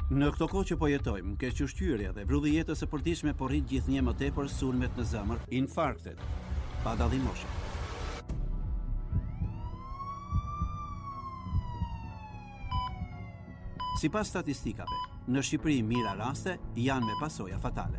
Në këto kohë që po jetojmë, keq ushqyerja dhe vrulli i jetës së përditshme po rrit gjithnjë më tepër sulmet në zemër, infarktet, pa dallim moshe. Sipas statistikave, në Shqipëri mira raste janë me pasoja fatale.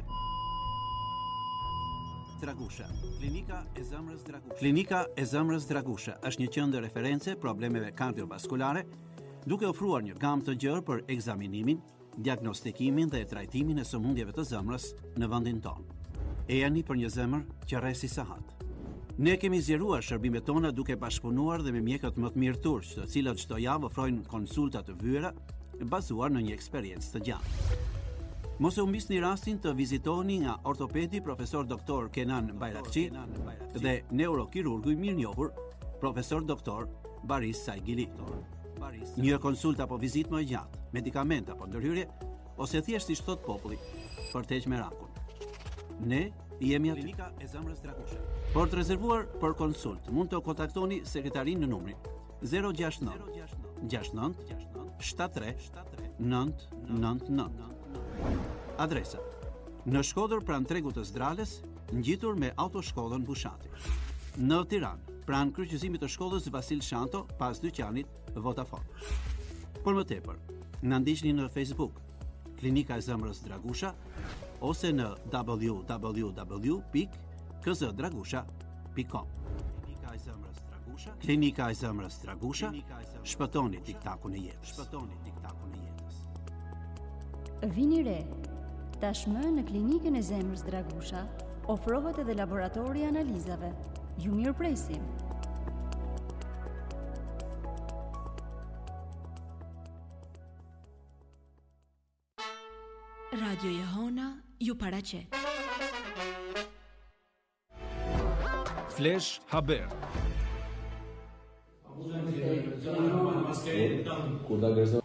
Dragusha, Klinika e Zemrës Dragusha. Klinika e Zemrës Dragusha është një qendër referencë problemeve kardiovaskulare, duke ofruar një gamë të gjerë për ekzaminimin, diagnostikimin dhe trajtimin e sëmundjeve të zemrës në vendin tonë. E jani për një zemër që rresi sahat. Ne kemi zgjeruar shërbimet tona duke bashkëpunuar dhe me mjekët më të mirë turq, të cilët çdo javë ofrojnë konsulta të vyera bazuar në një eksperiencë të gjatë. Mos e humbisni rastin të vizitoni nga ortopedi profesor doktor Kenan Bayrakçi dhe neurokirurgu i mirënjohur profesor doktor Baris Saigili. Një konsult apo vizitë më e gjatë, medikament apo ndërhyrje, ose thjesht siç thot populli, për të heqë merakun. Ne jemi aty. Klinika e Zemrës Dragusha. Për të rezervuar për konsult, mund të kontaktoni sekretarin në numrin 069 69 73 999. Adresa: në Shkodër pranë tregut të Zdrales, ngjitur me autoshkollën Bushati. Në Tiranë, pranë kryqëzimit të shkollës Vasil Shanto, pas dyqanit Vodafone. Por më tepër, na ndiqni në Facebook, Klinika e Zemrës Dragusha, ose në www.kzdragusha.com. Klinika e Zemrës Dragusha, Klinika e Zemrës Dragusha, shpëtoni tiktakun e jetës. Shpëtoni tiktakun e jetës. Vini re, tashmë në Klinikën e Zemrës Dragusha ofrohet edhe laboratori i analizave. Ju mirëpresim. Radio Jehona ju paraqet. Flash Haber. Kurda gërzo.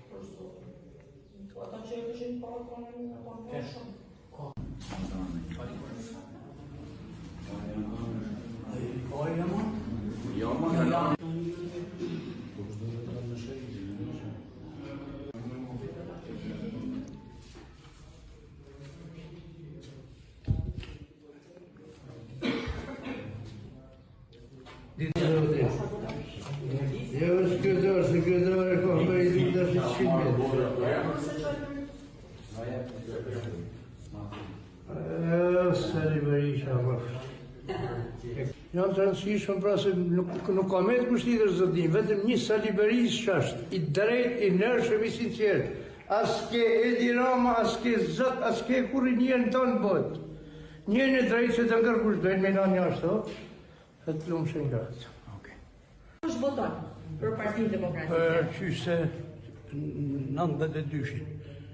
Janë të rëndësishëm pra se nuk ka me të kushtitër zëdim, vetëm një Saliberis që është i drejt, i nërshëm, i sinqert. As ke Edi Rama, as ke Zot, as ke kurri njën tonë botë. Njën e drejt që të ngërkush dojnë me në një ashtu, të të lumë shë nga atë. Kush voton për Partinë Demokratike? Për qyse 92-shin.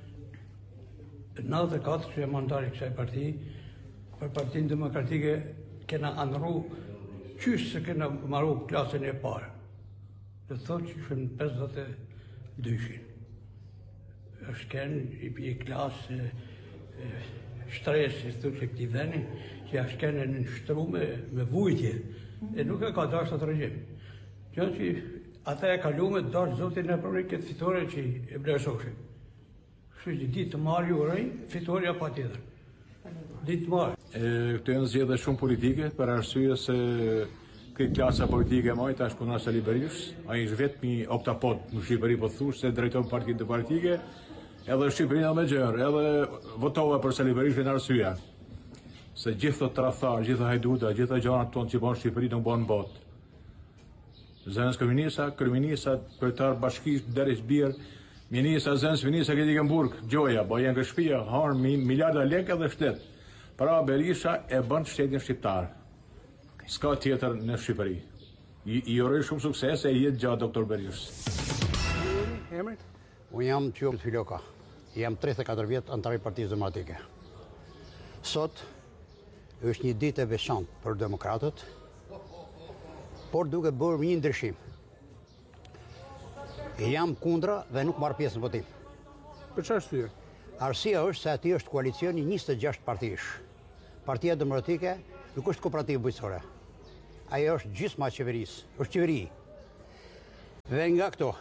94 që e mandari kësaj parti, për Partinë Demokratike kena anëru qysh se kena maru klasën e parë. Dhe thot që shën 52-shin. është kënë i klasë shtresi, thë që këti dhenin, që është kënë në nështru me vujtje, e nuk e ka dashtë atë regjim. Që ata e kalume dashtë zotin e përri këtë fitore që e blesoshin. Kështu që ditë të marë ju rëj, fitoria pa tjetër. Ditë të marë. Këto janë zgjedhje shumë politike, për arsye se këtë klasa politike e majta është Kunar Sali Berisha, ai është vetëm një optapod në Shqipëri, po thush se drejton partinë politike, edhe Shqipërinë me gjërë, edhe votova për Sali Berisha në arsye se gjithë të tradhtar, gjithë hajduta, gjithë gjanat tonë që bën Shqipëri nuk bën botë. Zënës kryeminisa, kryetar bashkisë deri birë, minisa, zënës minisa këtë i Burg, Gjoja, bo janë këtë shtëpia, harë miliarda lekë edhe shtet. Pra Berisha e bën shtetin shqiptar. S'ka tjetër në Shqipëri. I uroj shumë sukses e jetë gjatë doktor Berisha. Unë jam Qyom Filoka. Jam 34 vjetë antar i Partisë Demokratike. Sot është një ditë e veçantë për demokratët, por duke bërë një ndryshim. Jam kundra dhe nuk marr pjesë në votim. Për çfarë arsye? Arsyeja është se aty është koalicioni 26 partish. Partia Demokratike nuk është kooperativë bujqësore. Ajo është gjysma e qeverisë, është qeveri. Dhe nga këto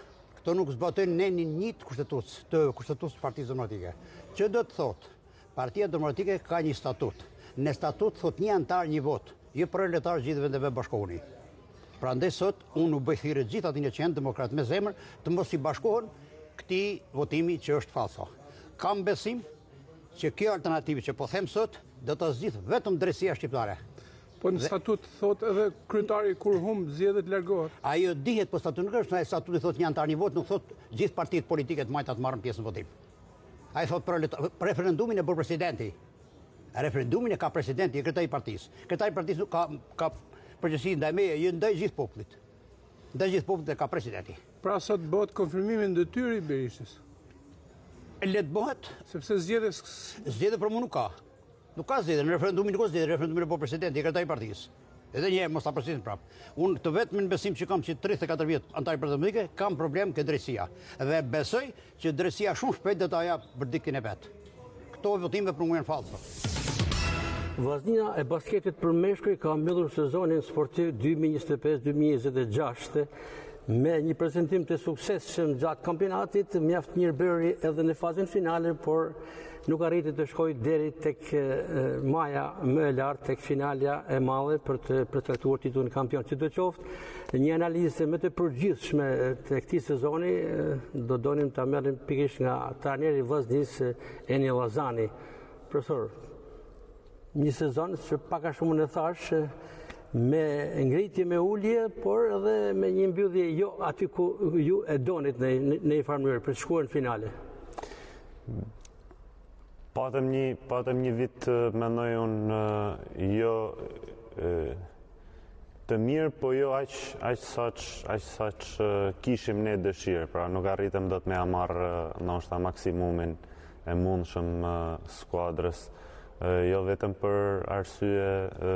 Këto nuk zbatojnë ne një të kushtetues Partisë Demokratike. Që do të thotë, Partia Demokratike ka një statut. Në statut thot një antar një vot, jo proletar gjithë vendeve bashkohuni. Prandaj sot unë u bëj thirrje gjithë atyre që janë demokratë me zemër të mos i bashkohen këtij votimi që është falso. Kam besim që kjo alternativë që po them sot do ta zgjidh vetëm drejtësia shqiptare. Po në statut thot edhe kryetari kur humb zgjedhet largohet. Ajo dihet, po statuti nuk është, statuti thot një antar një vot, nuk thot gjithë partitë politike të majta të marrin pjesë në votim. Ai thot referendumin e bërë presidenti. Referendumin e ka presidenti, kryetari i partisë. Kryetari i partisë ka përgjegjësi ndaj meje, ndaj gjithë popullit. Ndaj gjithë popullit e ka presidenti. Pra sot bëhet konfirmimi në detyrë i Berishës. Le të bëhet, sepse zgjedhje për mua nuk ka. Nuk ka zgjedhje, në referendumin nuk ka zgjedhje, referendumin e bërë presidenti, kryetari i partisë. Edhe një herë mos ta përsisin prap. Unë të vetmin besim që kam që 34 vjet antar parlamentike, kam problem ke drejtësia. Dhe besoj që drejtësia shumë shpejt do ta jap verdiktin e vet. Këto votime për mua janë falso. Vllaznia e basketit për meshkuj ka mbyllur sezonin sportiv 2025-2026 me një prezantim të suksesshëm gjatë kampionatit, mjaft mirëbërje edhe në fazën finale, por nuk arriti të shkojë deri tek maja më e lartë, tek finalja e madhe për të përcaktuar titullin kampion. Sidoqoftë, një analizë më të përgjithshme të këtij sezoni do donim ta merrim pikërisht nga trajneri i vllaznisë Eni Llazani. Profesor, një sezon që pak a shumë në thash me ngritje, me ulje, por edhe me një mbyllje jo aty ku ju e donit në një farë mënyrë për të shkuar në finale. Patëm një vit, mendoj unë, jo të mirë, po jo aq saç kishim ne dëshirë, pra nuk arritëm dot me marrë ndoshta maksimumin e mundshëm skuadrës, jo vetëm për arsye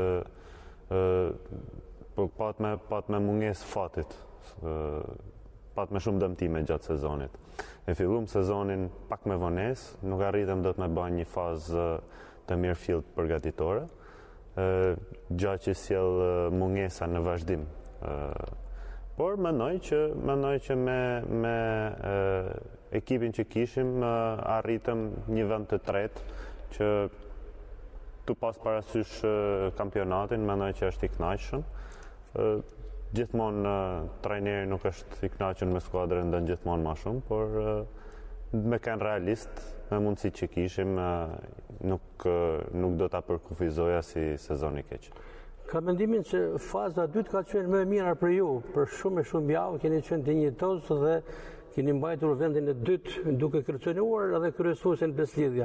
pat me mungesë fatit, pat me shumë dëmtime gjatë sezonit. E fillum sezonin pak me vonesë, nuk arritëm dot me bën një fazë të mirë fillt përgatitore, gjatë që sjell mungesa në vazhdim. Por mendoj që me ekipin që kishim arritëm një vend të tretë që tu pas parasysh kampionatin, mendoj që është i kënaqshëm. Gjithmonë trajneri nuk është i kënaqur me skuadrën, ndën gjithmonë më shumë, por me kanë realist, me mundësitë që kishim, nuk do ta përkufizoja si sezon i keq. Ka mendimin që faza 2 ka qenë më e mira për ju, për shumë javë keni qenë dinjitoz dhe keni mbajtur vendin e dytë duke kërcënuar edhe kryesuesin Beslidhja.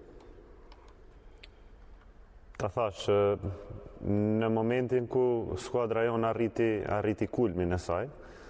Ta thash, në momentin ku skuadra jonë arriti kulmin e saj,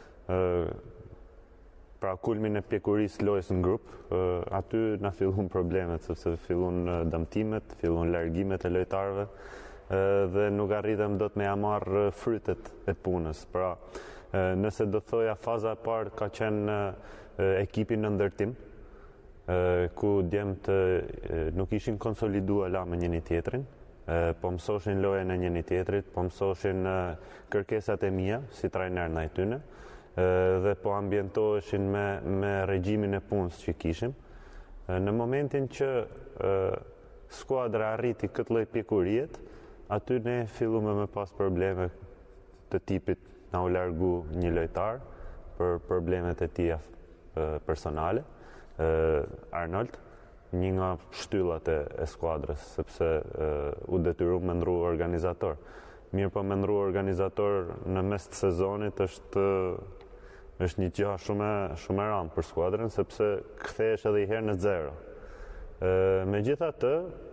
pra kulmin e pjekurisë lojës në grup, aty na fillun problemet, sepse fillun dëmtimet, fillun largimet e lojtarëve, dhe nuk arritëm dot me marrë frytet e punës. Pra, nëse do thoja faza e parë ka qenë ekipin në ndërtim, ku djemt nuk ishin konsoliduar la me njëri tjetrin, po mësoshin lojën e njëri tjetrit, po mësoshin kërkesat e mia si trajner ndaj tyne, dhe po ambientoheshin me regjimin e punës që kishim. Në momentin që skuadra arriti këtë lloj pjekuriet, aty ne filluam me pas probleme të tipit na u largu një lojtar për problemet e tija personale, Arnold, një nga shtyllat e skuadrës, sepse u detyru me ndru organizator. Mirë po me ndru organizator në mes të sezonit është një gjë shumë e rëndë për skuadrën, sepse kthehesh edhe i herë në zero. Megjithatë,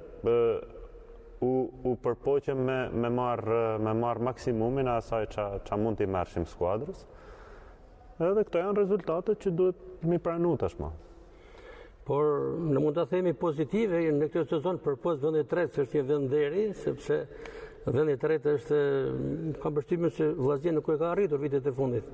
u përpoqem me marr maksimumin e asaj ç'a mund t'i marrshim skuadrës. Edhe këto janë rezultate që duhet mi pranu tashmë. Por në mund të themi pozitive në këtë sezon përpos vendi i tretë, është një vend deri, sepse vendi i tretë është, kam përshtypjen se Vllaznia nuk e ka arritur vitet e fundit.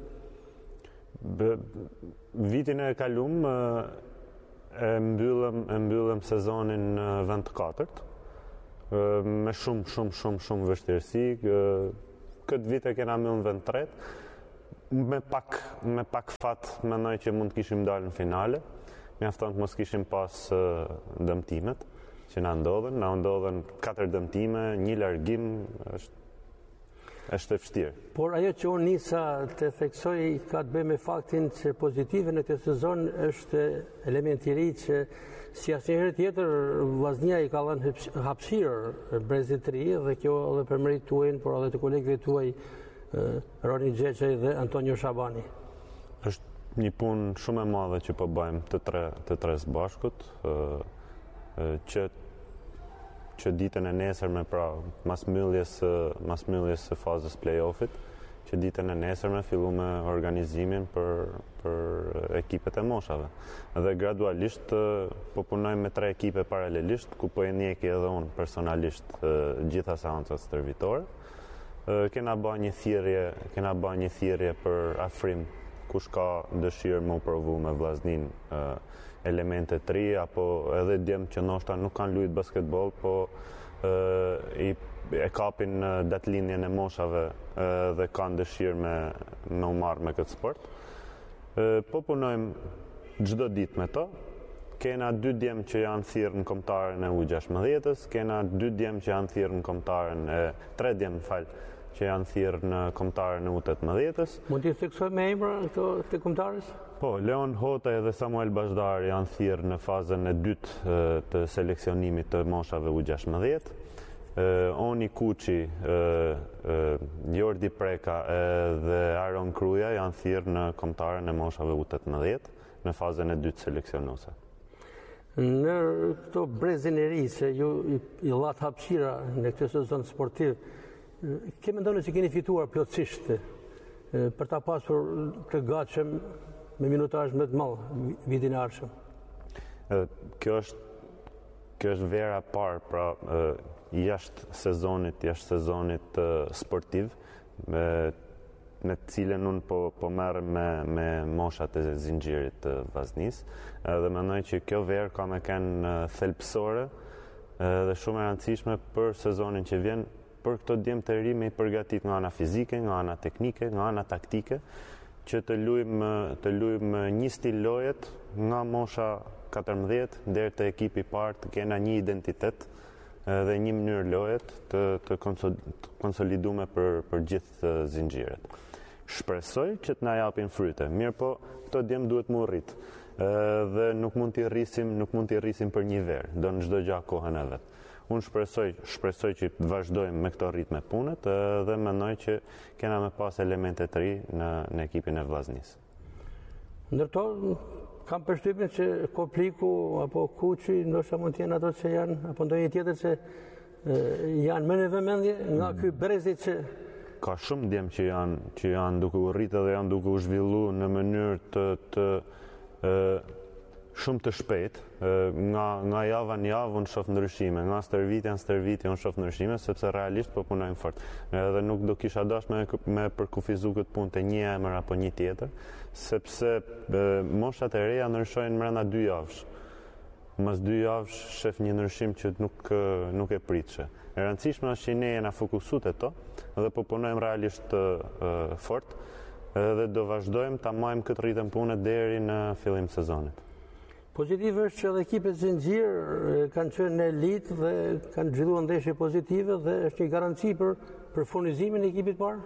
Vitin e kalum e mbyllëm sezonin vend të katërt, me shumë vështirësi. Këtë vit e kena mbyllën vend tretë. me pak fat mendoj që mund të kishim dalë në finale. Mjafton të mos kishim pas dëmtimet që na ndodhen 4 dëmtime, 1 largim, është e vështirë. Por ajo që unë nisa të theksoj ka të bëjë me faktin që pozitive në këtë sezon është element i ri që si asnjëherë tjetër Vllaznia i ka dhënë hapësirë brezit të ri dhe kjo edhe për merit tuaj, por edhe të kolegëve tuaj Roni Xheçaj dhe Antonio Shabani. Është një punë shumë e madhe që po bëjmë të tre së bashkut, që ditën e nesërme, pra mas mbylljes së fazës play-offit, që ditën e nesërme filluam organizimin për ekipet e moshave. Dhe gradualisht po punojmë me 3 ekipe paralelisht, ku po e ndjeki edhe unë personalisht gjitha seancat stërvitore. Kena bërë një thirrje për afrim kush ka dëshirë më provu me Vllaznin elemente të ri, apo edhe djemë që ndoshta nuk kanë luajtur basketbol, po e kapin datëlindjen e moshave dhe kanë dëshirë me u marrë me këtë sport. Po punojmë çdo ditë me to. Kena 2 djemë që janë thirrë në kombëtaren e U16-s, kena 2 djemë që janë thirrë në kombëtaren e 3 djemë, që janë thirrë në kombëtaren e U18-s. Mund t'i theksoj me emra këto të kombëtarës? Po, Leon Hotaj dhe Samuel Bashdar janë thirrë në fazën e 2 të seleksionimit të moshave U16. Oni Kuçi, Jordi Preka dhe Aron Kruja janë thirrë në kombëtaren e moshave U18 në fazën e 2 seleksionuese. Në këto brezin e ri se ju i llat hapësira në këtë sezon sportiv, ke mendoni se keni fituar plotësisht për ta pasur të gatshëm me minutazh më të madh vitin e ardhshëm? Kjo është vera e parë, pra jashtë sezonit sportiv, me të cilën unë po merrem me moshat e zinxhirit të Vllaznisë, dhe mendoj që kjo verë ka me qenë thelbësore dhe shumë e rëndësishme për sezonin që vjen, për këto djemë të ri me i përgatit nga ana fizike, nga ana teknike, nga ana taktike, që të luajmë një stil lojet nga mosha 14 deri te ekipi i parë, të kena një identitet dhe një mënyrë lojet të konsolidume për gjithë zinxhiret. Shpresoj që të na japin fryte. Mirë po, këto djemë duhet mu rrit. Dhe nuk mund t'i rrisim për një verë, do në çdo gjë kohën e vet. Unë shpresoj që të vazhdojmë me këto ritme punët dhe mendoj që kena me pas elemente të ri në ekipin e Vllaznisë. Ndërto, kam përshtypjen që Kopliku apo Kuçi ndoshta mund të jenë ato që janë, apo ndonjë tjetër që janë më në vëmendje nga ky brezi që ka shumë djemë që janë duke u rritë dhe janë duke u zhvilluar në mënyrë të shumë të shpejt, nga java në javë unë shoh ndryshime, nga stërvitja në stërvitje unë shoh ndryshime, sepse realisht po punojmë fort. Edhe nuk do kisha dash me përkufizu këtë punë të një emër apo një tjetër, sepse moshat e reja ndryshojnë brenda 2 javësh. Mas 2 javësh shef një ndryshim që nuk e pritshë. E rëndësishme është që ne jena fokusuar te to dhe po punojmë realisht fort dhe do vazhdojmë ta marrim këtë ritëm pune deri në fillim sezonit. Pozitiv është që edhe ekipet zinxhir kanë qenë në elitë dhe kanë zhvilluar ndeshje pozitive dhe është një garanci për furnizimin e ekipit parë?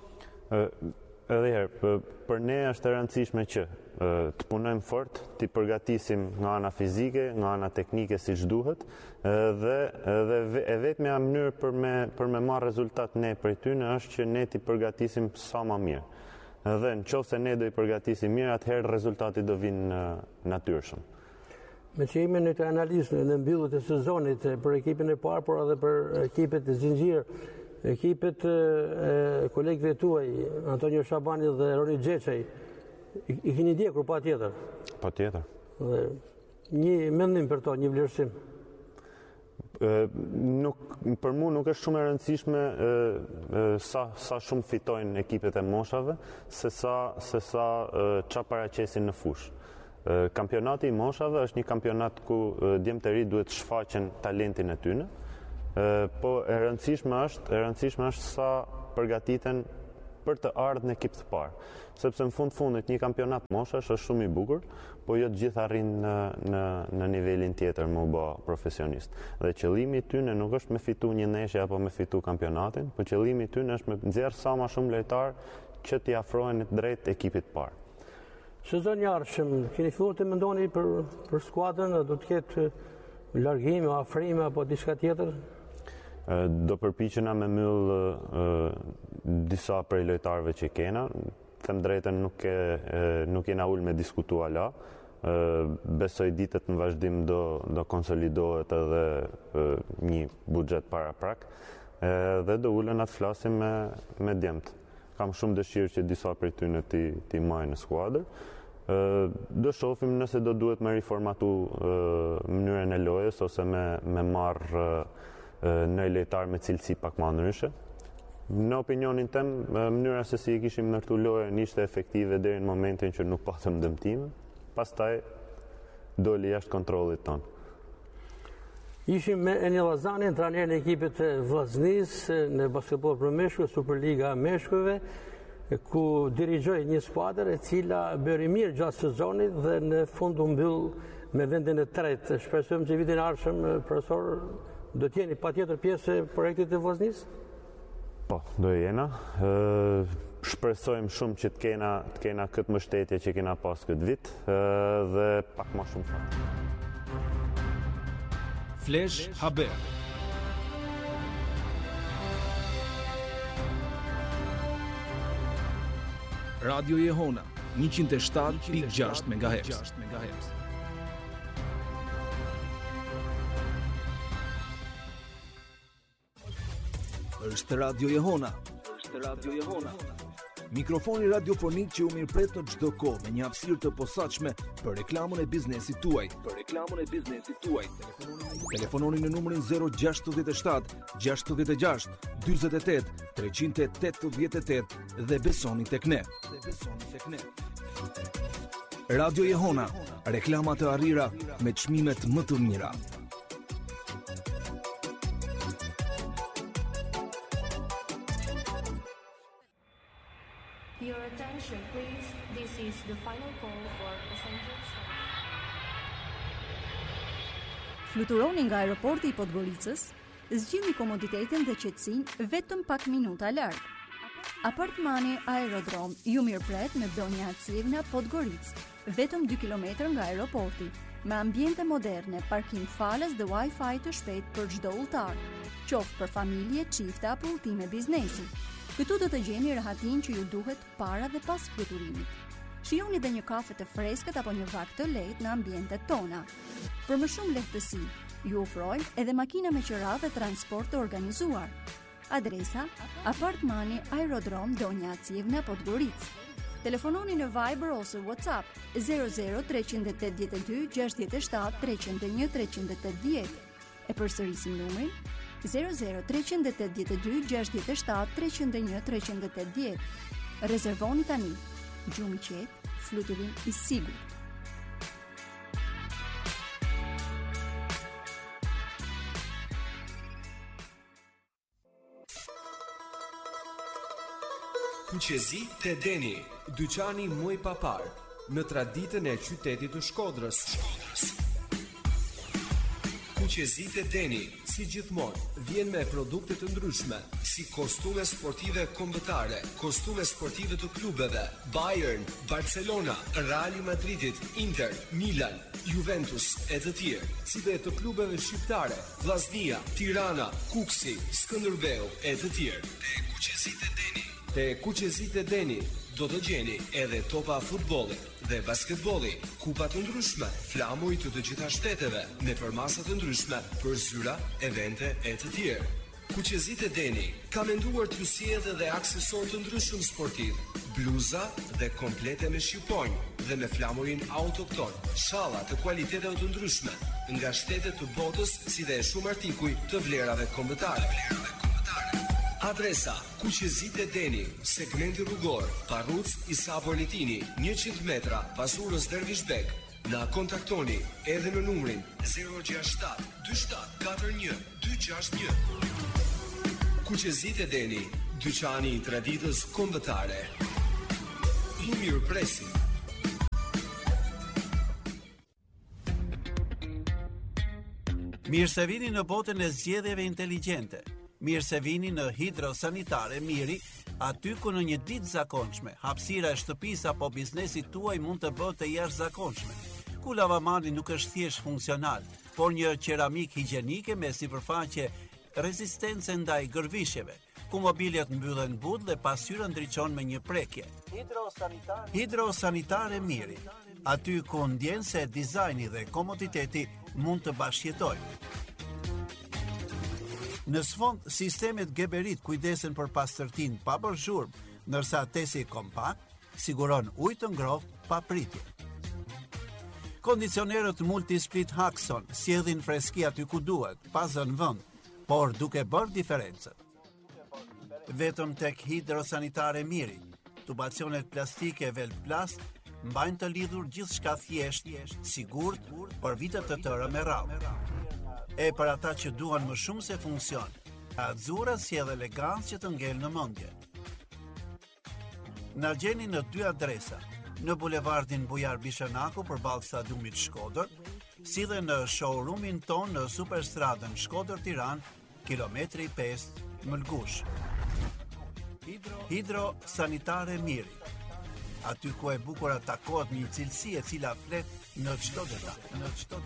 Edhe herë, për ne është e rëndësishme që të punojmë fort, të përgatisim nga ana fizike, nga ana teknike siç duhet, dhe e vetmja mënyrë për me marrë rezultat ne prej tyne është që ne të përgatisim sa më mirë. Dhe në qoftë se ne do i përgatisim mirë, atëherë rezultati do vinë natyrshëm. Me që jemi në të analizë në mbylljet e sezonit për ekipin e parë, por edhe për ekipet e zinxhir, ekipet e kolegëve tuaj, Antonio Shabani dhe Roni Xheçaj, i keni ndjekur patjetër? Patjetër. Dhe një mendim për to, një vlerësim? Për mu nuk është shumë e rëndësishme sa shumë fitojnë ekipet e moshave, se sa qa paraqesin në fushë. Kampionati i moshave është një kampionat ku djemtë e ri duhet shfaqen talentin e tyne, po e rëndësishme është sa përgatiten për të ardhur në ekip të parë. Sepse në fundit një kampionat moshash është shumë i bukur, po jo të gjithë arrin në nivelin tjetër më u bë profesionist. Dhe qëllimi i tyre nuk është me fitu një ndeshje apo me fitu kampionatin, por qëllimi i tyre është me nxjerr sa më shumë lojtar që t'i afrohen drejt ekipit të parë. Sezoni i ardhshëm, keni filluar të mendoni për skuadrën, do të ketë largime, afrime apo diçka tjetër? Do përpiqena me myll disa prej lojtarëve që kena. Them drejtën nuk jena ul me diskutu ala. Besoj ditët në vazhdim do konsolidohet edhe një buxhet paraprak dhe do ulen atë flasim me djemt. Kam shumë dëshirë që disa prej tyre ti majnë në skuadër. Do shohim nëse do duhet me riformatu mënyrën e lojës ose me marrë në lojtar me cilësi pak më ndryshe. Në opinionin tem, mënyra se si i kishim ndërtu lojën ishte efektive deri në momentin që nuk patëm dëmtime, pastaj doli jashtë kontrollit tonë. Ishim me Enil Llazanin, trajnerin e ekipit të Vllaznisë në basketboll për meshkuj, Superliga e meshkujve, ku dirigjoi një skuadër e cila bëri mirë gjatë sezonit dhe në fund u mbyll me vendin e tretë. Shpresojmë që vitin e ardhshëm, profesor, do të jeni patjetër pjesë e projektit të Vllaznisë? Po, do jena. Shpresojmë shumë që të kena këtë mbështetje që kena pas këtë vit dhe pak më shumë fat. Flash Haber. Radio Jehona 107.6 MHz. Është Radio Jehona. Mikrofoni radiofonik që u mirëpret në çdo kohë me një hapësirë të posaçme për reklamën e biznesit tuaj. Telefononi në numrin 067 66 48 388 dhe besoni tek ne. Radio Jehona, reklama të arrira me çmimet më të mira. Your attention, please. This is the final call for passengers. Fluturoni nga aeroporti i Podgoricës, zgjidhni komoditetin dhe qetësinë vetëm pak minuta larg. Apartmani Aerodrom ju mirëpret me Donja Acivna Podgoricë, vetëm 2 kilometër nga aeroporti, me ambiente moderne, parkim falas dhe Wi-Fi të shpejt për çdo udhëtar, qoftë për familje, çifte apo udhëtime biznesi. Këtu do të gjeni rahatin që ju duhet para dhe pas fluturimit. Shijoni dhe një kafe të freskët apo një vakt të lehtë në ambientet tona. Për më shumë lehtësi, ju ofrojmë edhe makina me qira dhe transport të organizuar. Adresa: Apartmani Aerodrom Donja Acivna Podgoricë. Telefononi në Viber ose WhatsApp 00 382 67 301 380. E përsërisim numrin 00 382 67 301 380. Rezervoni tani. Gjumë i qetë, fluturim i sigurt. Kuqezi te Deni, dyqani muj papar, në traditën e qytetit të Shkodrës. Kuqezi te Deni, si gjithmonë, vjen me produkte të ndryshme, si kostume sportive kombëtare, kostume sportive të klubeve, Bayern, Barcelona, Real Madridit, Inter, Milan, Juventus e të tjerë, si dhe të klubeve shqiptare, Vllaznia, Tirana, Kuksi, Skënderbeu e të tjerë. Te Kuqezit e Deni do të gjeni edhe topa futbolli dhe basketbolli, kupa të ndryshme, flamuj të gjitha shteteve, me përmasa të ndryshme për zyra, evente e të tjerë. Kuqezit e Deni ka menduar t'ju sjellë edhe aksesor të ndryshëm sportiv, bluza dhe komplete me shqiponjë dhe me flamurin autokton, shalla të kualiteteve të ndryshme nga shtetet të botës, si dhe shumë artikuj të vlerave kombëtare. Adresa: Kuqezit e Deni, segmenti rrugor, Parruc Isa Politini, 100 metra pas urës Dervishbek. Na kontaktoni edhe në numrin 067 27 41 261. Kuqezit e Deni, Dyqani i traditës kombëtare. Ju mirëpresim. Mirë se vini në botën e zgjedhjeve inteligjente. Mirë se vini në Hidrosanitare Miri, aty ku në një ditë zakonshme, hapësira e shtëpisë apo biznesit tuaj mund të bëhet të jashtëzakonshme. Ku lavamani nuk është thjesht funksional, por një qeramik higjienike me sipërfaqe rezistence ndaj gërvishjeve, ku mobiljet mbyllen but dhe pasqyra ndriçon me një prekje. Hidrosanitare Miri, aty ku ndjen se dizajni dhe komoditeti mund të bashkëjetojnë. Në sfond, sistemet Geberit kujdesen për pastërtinë pa bërë zhurmë, ndërsa tesi kompakt siguron ujë të ngrohtë pa pritje. Kondicionerët Multisplit Haxon sjellin freski aty ku duhet, pa zënë vend, por duke bërë diferencën. Vetëm tek Hidrosanitare Miri, tubacionet plastike Velplast mbajnë të lidhur gjithçka thjesht, sigurt, për vite të tëra me radhë. E për ata që duan më shumë se funksion, Azzurra sjell elegancë që të ngel në mendje. Na gjeni në 2 adresa, në bulevardin Bujar Bishanaku përballë stadiumit Shkodër, si dhe në showroomin ton në Superstradën Shkodër-Tiranë, kilometri 5 Mëlgush. Hidrosanitare Miri, aty ku e bukur takohet një cilësi e cila flet në çdo detaj.